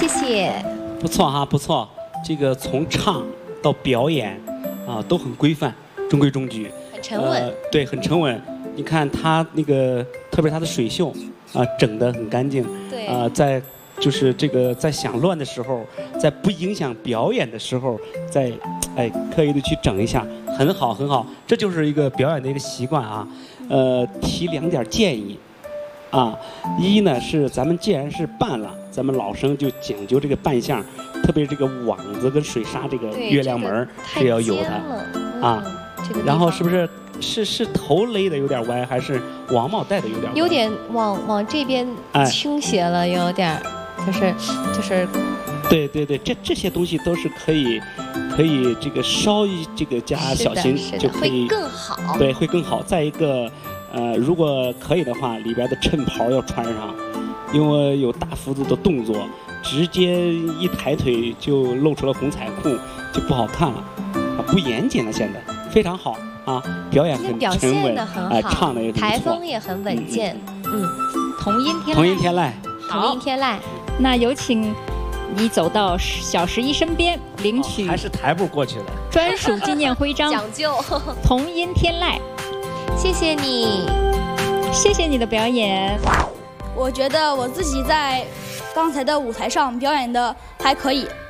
谢谢。 不错哈，不错。这个从唱到表演啊，都很规范，中规中矩， 很沉稳。 对，很沉稳。你看他那个，特别他的水袖啊，整得很干净。 对。 在就是这个在想乱的时候，在不影响表演的时候，在刻意的去整一下，很好很好。这就是一个表演的一个习惯啊。提2点建议。啊，一呢是咱们既然是扮了，咱们老生就讲究这个扮相，特别这个网子跟水纱这个月亮门是要有的啊。然后是不是是头勒的有点歪，还是王帽戴的有点歪？ 有点往这边倾斜了，有点就是。 对对对，这些东西都是可以这个稍一这个加小心就可以会更好。 对，会更好。再一个。如果可以的话，里边的衬袍要穿上，因为有大幅度的动作，直接一抬腿就露出了红彩裤，就不好看了，啊，不严谨了。现在非常好啊，表演很沉稳，唱的也很不错， 台风也很稳健。 童音天籁， 童音天籁， 童音天籁。 那有请你走到小11身边，领取还是台步过去的专属纪念徽章， 讲究童音天籁。 谢谢你， 谢谢你的表演。 我觉得我自己在刚才的舞台上表演的还可以。